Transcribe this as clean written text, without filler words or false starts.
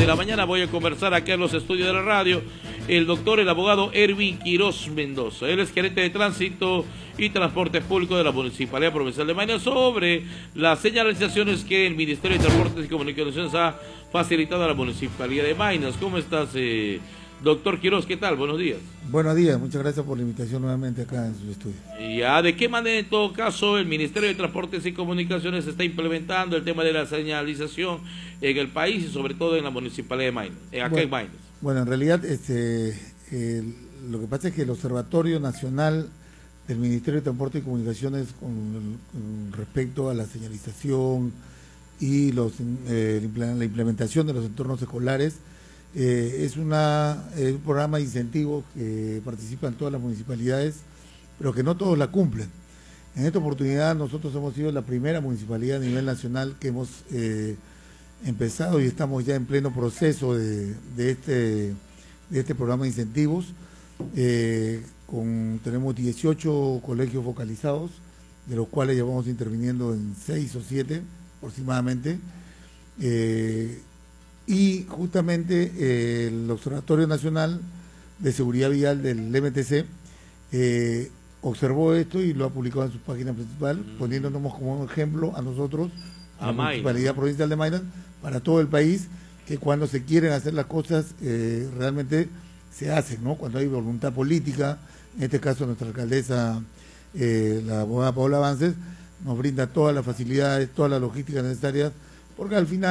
la mañana voy a conversar acá en los estudios de la radio el abogado Erwin Quiroz Mendoza. Él es gerente de tránsito y transporte público de la Municipalidad Provincial de Maynas sobre las señalizaciones que el Ministerio de Transportes y Comunicaciones ha facilitado a la Municipalidad de Maynas. ¿Cómo estás, doctor Quiroz? ¿Qué tal? Buenos días. Buenos días, muchas gracias por la invitación nuevamente acá en sus estudios. Ya, ¿de qué manera en todo caso el Ministerio de Transportes y Comunicaciones está implementando el tema de la señalización en el país y sobre todo en la Municipalidad de Maynas, acá en Maynas? Bueno, en realidad lo que pasa es que el Observatorio Nacional del Ministerio de Transporte y Comunicaciones con respecto a la señalización y la implementación de los entornos escolares es un programa de incentivos que participan todas las municipalidades, pero que no todos la cumplen. En esta oportunidad nosotros hemos sido la primera municipalidad a nivel nacional que hemos empezado y estamos ya en pleno proceso de este programa de incentivos. Tenemos 18 colegios focalizados, de los cuales ya vamos interviniendo en 6 o 7 aproximadamente. Y justamente el Observatorio Nacional de Seguridad Vial del MTC observó esto y lo ha publicado en su página principal, poniéndonos como ejemplo a nosotros, a la Municipalidad Provincial de Maynas, para todo el país, que cuando se quieren hacer las cosas realmente se hacen, ¿no? Cuando hay voluntad política, en este caso nuestra alcaldesa, la abogada Paola Avances, nos brinda todas las facilidades, todas las logísticas necesarias, porque al final